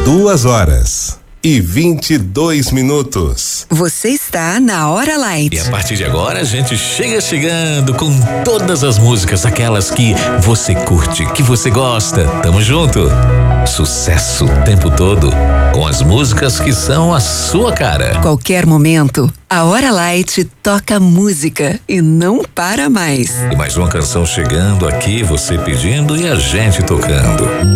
2h22. Você está na Hora Light. E a partir de agora a gente chegando com todas as músicas, aquelas que você curte, que você gosta. Tamo junto. Sucesso o tempo todo, com as músicas que são a sua cara. Qualquer momento, a Hora Light toca música e não para mais. E mais uma canção chegando aqui, você pedindo e a gente tocando.